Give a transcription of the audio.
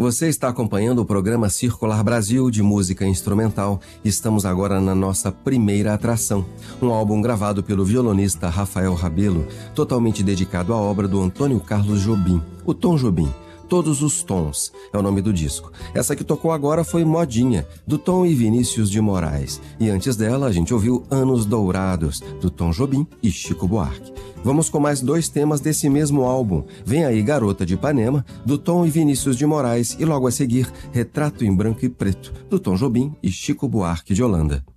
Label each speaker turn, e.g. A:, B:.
A: Você está acompanhando o programa Circular Brasil de música instrumental. Estamos agora na nossa primeira atração, um álbum gravado pelo violonista Rafael Rabelo, totalmente dedicado à obra do Antônio Carlos Jobim, o Tom Jobim. Todos os Tons é o nome do disco. Essa que tocou agora foi Modinha, do Tom e Vinícius de Moraes. E antes dela, a gente ouviu Anos Dourados, do Tom Jobim e Chico Buarque. Vamos com mais 2 temas desse mesmo álbum. Vem aí Garota de Ipanema, do Tom e Vinícius de Moraes. E logo a seguir, Retrato em Branco e Preto, do Tom Jobim e Chico Buarque de Holanda.